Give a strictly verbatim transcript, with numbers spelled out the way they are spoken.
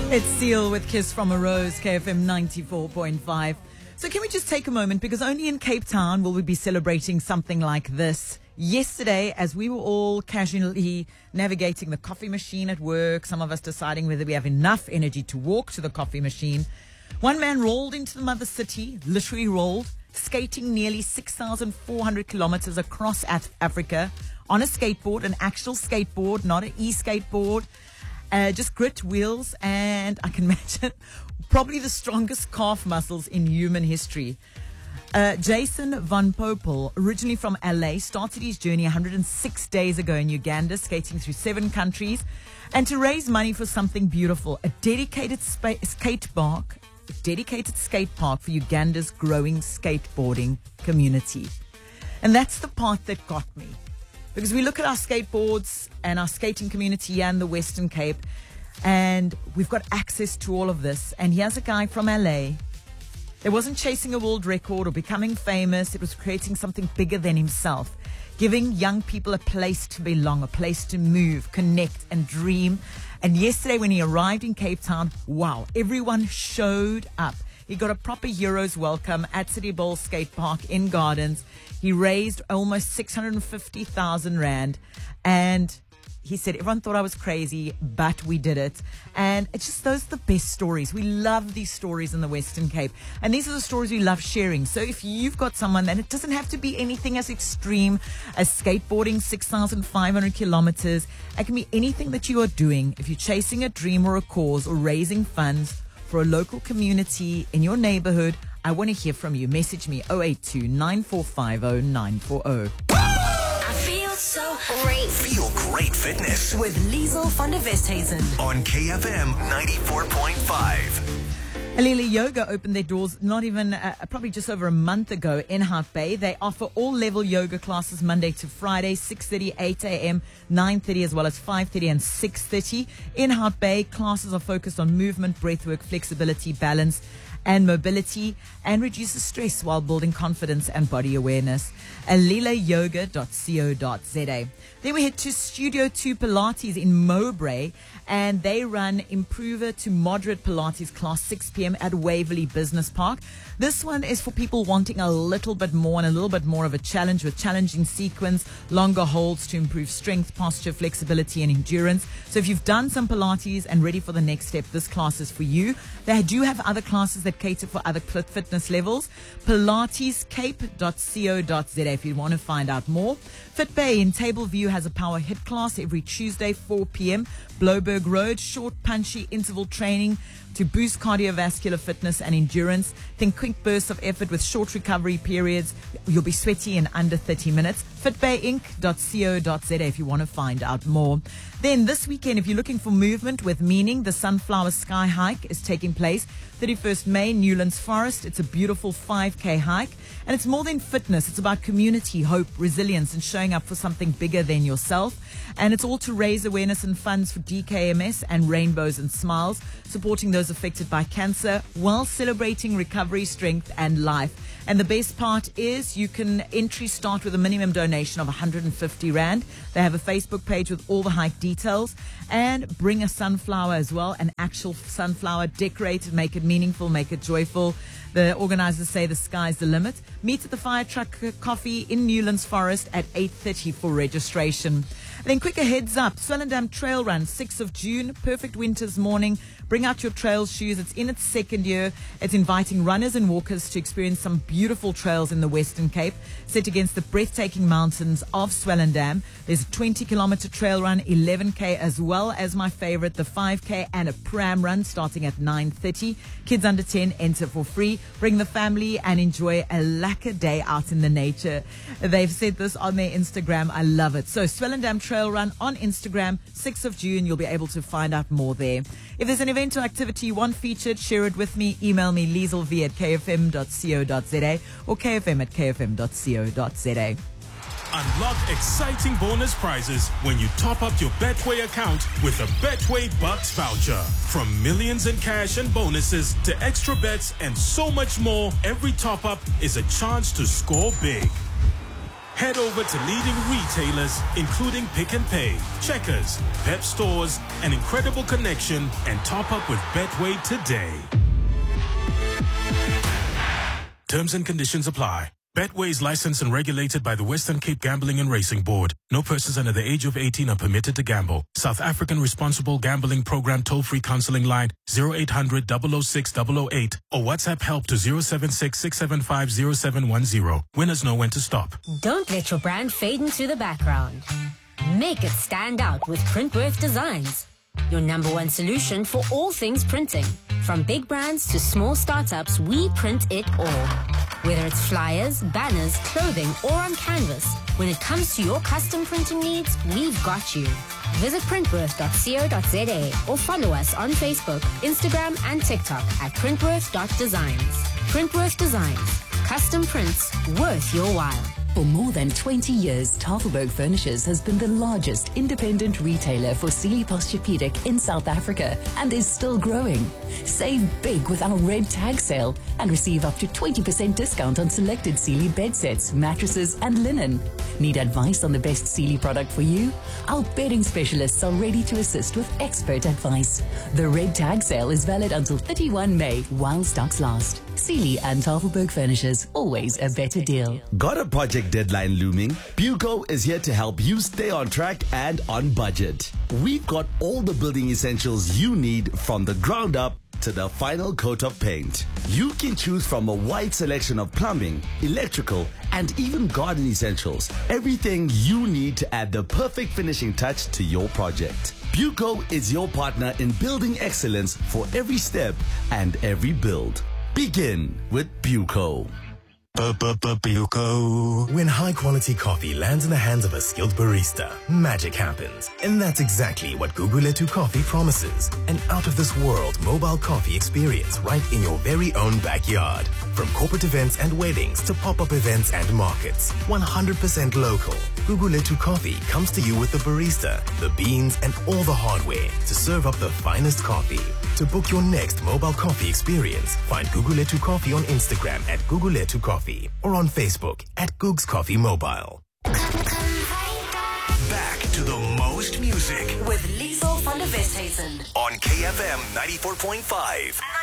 It's Seal with Kiss from a Rose, K F M ninety-four point five. So can we just take a moment, because only in Cape Town will we be celebrating something like this. Yesterday, as we were all casually navigating the coffee machine at work, some of us deciding whether we have enough energy to walk to the coffee machine, one man rolled into the mother city, literally rolled, skating nearly six thousand four hundred kilometers across Af- Africa on a skateboard, an actual skateboard, not an e-skateboard. Uh, just grit wheels, and I can imagine probably the strongest calf muscles in human history. Uh, Jason Van Poppel, originally from L A, started his journey one hundred six days ago in Uganda, skating through seven countries, and to raise money for something beautiful, a dedicated spa- skate park, a dedicated skate park for Uganda's growing skateboarding community. And that's the part that got me. Because we look at our skateboards and our skating community here in the Western Cape, and we've got access to all of this. And here's a guy from L A that wasn't chasing a world record or becoming famous. It was creating something bigger than himself, giving young people a place to belong, a place to move, connect, and dream. And yesterday when he arrived in Cape Town, wow, everyone showed up. He got a proper Euros welcome at City Bowl Skate Park in Gardens. He raised almost six hundred fifty thousand rand. And he said, everyone thought I was crazy, but we did it. And it's just, those are the best stories. We love these stories in the Western Cape. And these are the stories we love sharing. So if you've got someone, and it doesn't have to be anything as extreme as skateboarding six thousand five hundred kilometers. It can be anything that you are doing. If you're chasing a dream or a cause or raising funds for a local community in your neighborhood, I want to hear from you. Message me oh eight two, nine four five oh, nine four oh. I feel so great. Feel great fitness With Liesel van der Westhuizen. on K F M ninety-four point five. Alila Yoga opened their doors not even, uh, probably just over a month ago in Hart Bay. They offer all-level yoga classes Monday to Friday, six thirty, eight a.m., nine thirty, as well as five thirty and six thirty. In Hart Bay, classes are focused on movement, breathwork, flexibility, balance, and mobility, and reduces stress while building confidence and body awareness. alila yoga dot co dot za. Then we head to Studio two Pilates in Mowbray, and they run improver to moderate Pilates class six p.m. at Waverley Business Park. This one is for people wanting a little bit more and a little bit more of a challenge, with challenging sequence, longer holds to improve strength, posture, flexibility, and endurance. So if you've done some Pilates and ready for the next step, this class is for you. They do have other classes that cater for other fitness levels. pilates cape dot co dot za if you want to find out more. FitBay in Tableview has a power hit class every Tuesday, four p.m. Bloberg Road, short, punchy interval training to boost cardiovascular fitness and endurance. Think quick bursts of effort with short recovery periods. You'll be sweaty in under thirty minutes. fitbay inc dot co dot za if you want to find out more. Then this weekend, if you're looking for movement with meaning, the Sunflower Sky Hike is taking place thirty-first May, Newlands Forest. It's a beautiful five K hike, and it's more than fitness. It's about community, hope, resilience, and showing up for something bigger than yourself. And it's all to raise awareness and funds for D K M S and Rainbows and Smiles, supporting those affected by cancer while celebrating recovery, strength, and life. And the best part is you can entry start with a minimum donation of one hundred fifty rand. They have a Facebook page with all the hike details, and bring a sunflower as well, an actual sunflower, decorate it, make it meaningful, make it joyful. The organizers say the sky's the limit. Meet at the Fire Truck Coffee in Newlands Forest at eight thirty for registration. And then quicker heads up, Swellendam Trail Run, sixth of June, perfect winter's morning. Bring out your trail shoes. It's in its second year. It's inviting runners and walkers to experience some beautiful trails in the Western Cape, set against the breathtaking mountains of Swellendam. There's a twenty kilometer trail run, eleven K, as well as my favorite, the five K, and a pram run starting at nine thirty. Kids under ten enter for free. Bring the family and enjoy a lacquer day out in the nature. They've said this on their Instagram. I love it. So Swellendam Trail Run on Instagram, sixth of June. You'll be able to find out more there. If there's an event or activity you want featured, share it with me. Email me lieselv at k f m dot co dot za or k f m at k f m dot co dot za. Unlock exciting bonus prizes when you top up your Betway account with a Betway Bucks voucher. From millions in cash and bonuses to extra bets and so much more, every top up is a chance to score big. Head over to leading retailers, including Pick and Pay, Checkers, Pep Stores, an incredible connection, and top up with Betway today. Terms and conditions apply. Betway is licensed and regulated by the Western Cape Gambling and Racing Board. No persons under the age of eighteen are permitted to gamble. South African Responsible Gambling Program toll-free counseling line zero eight hundred, double oh six, double oh eight or WhatsApp help to zero seven six, six seven five, zero seven one zero. Winners know when to stop. Don't let your brand fade into the background. Make it stand out with Printworth Designs. Your number one solution for all things printing. From big brands to small startups, we print it all. Whether it's flyers, banners, clothing, or on canvas, when it comes to your custom printing needs, we've got you. Visit printworth dot co dot za or follow us on Facebook, Instagram, and TikTok at printworth dot designs. Printworth Designs. Custom prints worth your while. For more than twenty years, Tafelberg Furnishers has been the largest independent retailer for Sealy Posturepedic in South Africa and is still growing. Save big with our red tag sale and receive up to twenty percent discount on selected Sealy bed sets, mattresses and linen. Need advice on the best Sealy product for you? Our bedding specialists are ready to assist with expert advice. The red tag sale is valid until thirty-first of May while stocks last. Sealy and Tafelberg Furnishers, always a better deal. Got a project deadline looming? Buco is here to help you stay on track and on budget. We've got all the building essentials you need from the ground up to the final coat of paint. You can choose from a wide selection of plumbing, electrical, and even garden essentials. Everything you need to add the perfect finishing touch to your project. Buco is your partner in building excellence for every step and every build. Begin with Buco. Buco. When high-quality coffee lands in the hands of a skilled barista, magic happens. And that's exactly what Guguletu Coffee promises. An out-of-this-world mobile coffee experience right in your very own backyard. From corporate events and weddings to pop-up events and markets. one hundred percent local. Guguletu Coffee comes to you with the barista, the beans, and all the hardware to serve up the finest coffee. To book your next mobile coffee experience, find Guguletu Coffee on Instagram at Guguletu Coffee or on Facebook at Googs Coffee Mobile. Back to the most music With Liesel van der Westhuizen. on K F M ninety-four point five.